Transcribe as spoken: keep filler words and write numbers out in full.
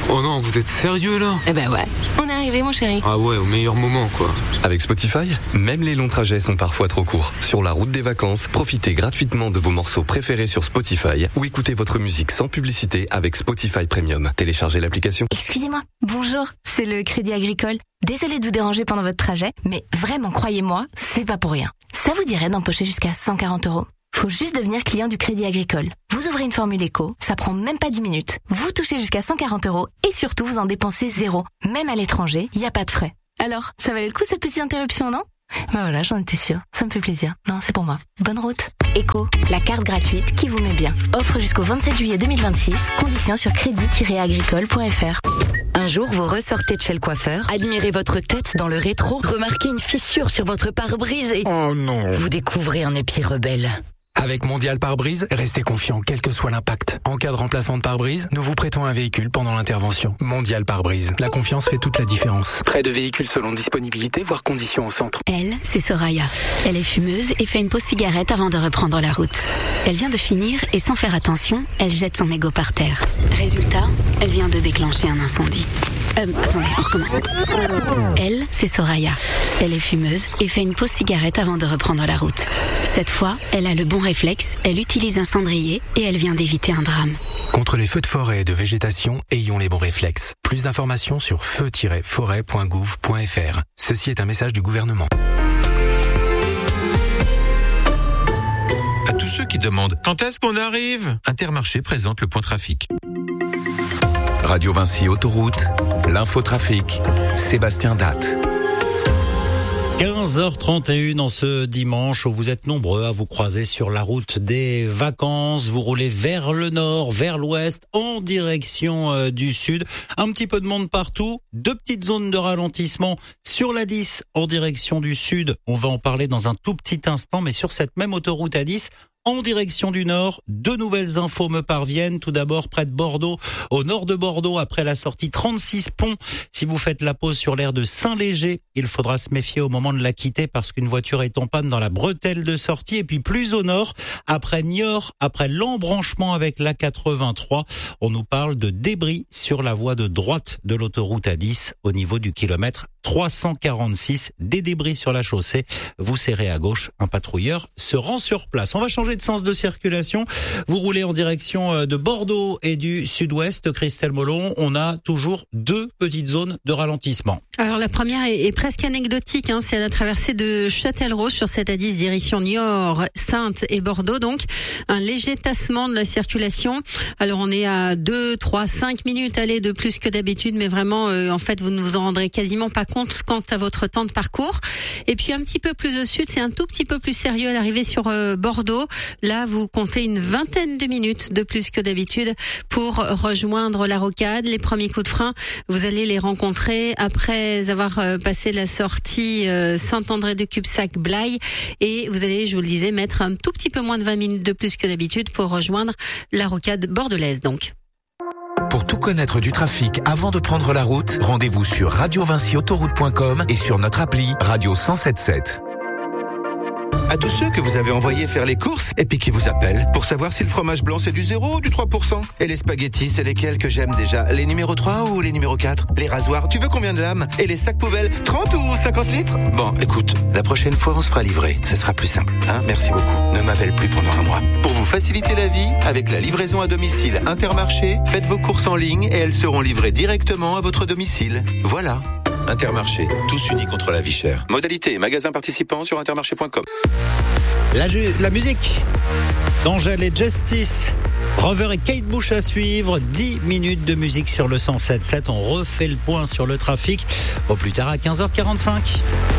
Oh non, vous êtes sérieux là? Eh ben ouais, on est arrivé mon chéri. Ah ouais, au meilleur moment quoi. Avec Spotify, même les longs trajets sont parfois trop courts. Sur la route des vacances, profitez gratuitement de vos morceaux préférés sur Spotify ou écoutez votre musique sans publicité avec Spotify Premium. Téléchargez l'application. Excusez-moi, bonjour, c'est le Crédit Agricole. Désolée de vous déranger pendant votre trajet, mais vraiment, croyez-moi, c'est pas pour rien. Ça vous dirait d'empocher jusqu'à cent quarante euros? Faut juste devenir client du Crédit Agricole. Vous ouvrez une formule éco, ça prend même pas dix minutes. Vous touchez jusqu'à cent quarante euros et surtout vous en dépensez zéro. Même à l'étranger, il n'y a pas de frais. Alors, ça valait le coup cette petite interruption, non? Ben voilà, j'en étais sûre. Ça me fait plaisir. Non, c'est pour moi. Bonne route. Éco, la carte gratuite qui vous met bien. Offre jusqu'au vingt-sept juillet deux mille vingt-six. Conditions sur crédit tiret agricole point f r. Un jour, vous ressortez de chez le coiffeur, admirez votre tête dans le rétro, remarquez une fissure sur votre pare-brise et... Oh non! Vous découvrez un épi rebelle. Avec Mondial Pare-Brise, restez confiant quel que soit l'impact. En cas de remplacement de pare-brise, nous vous prêtons un véhicule pendant l'intervention. Mondial Pare-Brise, la confiance fait toute la différence. Prêt de véhicules selon disponibilité, voire conditions au centre. Elle, c'est Soraya. Elle est fumeuse et fait une pause cigarette avant de reprendre la route. Elle vient de finir et sans faire attention, elle jette son mégot par terre. Résultat, elle vient de déclencher un incendie. Euh, attendez, on recommence. Elle, c'est Soraya. Elle est fumeuse et fait une pause cigarette avant de reprendre la route. Cette fois, elle a le bon réflexe, elle utilise un cendrier et elle vient d'éviter un drame. Contre les feux de forêt et de végétation, ayons les bons réflexes. Plus d'informations sur feu tiret forêt point gouv point f r. Ceci est un message du gouvernement. À tous ceux qui demandent quand est-ce qu'on arrive, Intermarché présente le point trafic. Radio Vinci Autoroute, l'infotrafic, Sébastien Datte. quinze heures trente et une en ce dimanche où vous êtes nombreux à vous croiser sur la route des vacances. Vous roulez vers le nord, vers l'ouest, en direction euh, du sud. Un petit peu de monde partout. Deux petites zones de ralentissement sur la dix en direction du sud. On va en parler dans un tout petit instant, mais sur cette même autoroute A dix, en direction du nord, deux nouvelles infos me parviennent. Tout d'abord, près de Bordeaux, au nord de Bordeaux, après la sortie trente-six pont. Si vous faites la pause sur l'aire de Saint-Léger, il faudra se méfier au moment de la quitter parce qu'une voiture est en panne dans la bretelle de sortie. Et puis plus au nord, après Niort, après l'embranchement avec l'A quatre-vingt-trois, on nous parle de débris sur la voie de droite de l'autoroute A dix au niveau du kilomètre trois cent quarante-six, des débris sur la chaussée. Vous serrez à gauche, un patrouilleur se rend sur place. On va changer de sens de circulation. Vous roulez en direction de Bordeaux et du sud-ouest, Christelle Molon. On a toujours deux petites zones de ralentissement. Alors la première est, est presque anecdotique, hein, c'est à la traversée de Châtellerault sur cette A dix direction Niort, Saintes et Bordeaux. Donc un léger tassement de la circulation. Alors on est à deux, trois, cinq minutes aller de plus que d'habitude, mais vraiment euh, en fait vous ne vous en rendrez quasiment pas compte quant à votre temps de parcours. Et puis un petit peu plus au sud, c'est un tout petit peu plus sérieux à l'arrivée sur euh, Bordeaux. Là vous comptez une vingtaine de minutes de plus que d'habitude pour rejoindre la rocade. Les premiers coups de frein, vous allez les rencontrer après avoir euh, passé la sortie euh, Saint-André-de-Cubsac-Blaye, et vous allez, je vous le disais, mettre un tout petit peu moins de vingt minutes de plus que d'habitude pour rejoindre la rocade bordelaise donc. Pour tout connaître du trafic avant de prendre la route, rendez-vous sur radio vinci autoroute point com et sur notre appli Radio cent soixante-dix-sept sept. À tous ceux que vous avez envoyés faire les courses et puis qui vous appellent pour savoir si le fromage blanc c'est du zéro ou du trois pour cent. Et les spaghettis, c'est lesquels que j'aime déjà? Les numéros trois ou les numéros quatre? Les rasoirs, tu veux combien de lames? Et les sacs poubelles, trente ou cinquante litres? Bon, écoute, la prochaine fois on se fera livrer. Ce sera plus simple, hein? Merci beaucoup. Ne m'appelle plus pendant un mois. Pour vous faciliter la vie, avec la livraison à domicile Intermarché, faites vos courses en ligne et elles seront livrées directement à votre domicile. Voilà. Intermarché, tous unis contre la vie chère. Modalité, magasin participant sur intermarché point com. La, ju- la musique d'Angèle et Justice, Rover et Kate Bush à suivre. dix minutes de musique sur le cent sept sept. On refait le point sur le trafic au plus tard à quinze heures quarante-cinq.